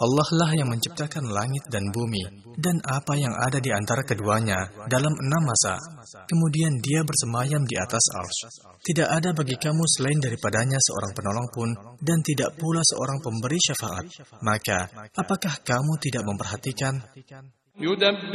Allah lah yang menciptakan langit dan bumi, dan apa yang ada di antara keduanya dalam 6 masa. Kemudian Dia bersemayam di atas arsy. Tidak ada bagi kamu selain daripadanya seorang penolong pun, dan tidak pula seorang pemberi syafaat. Maka, apakah kamu tidak memperhatikan?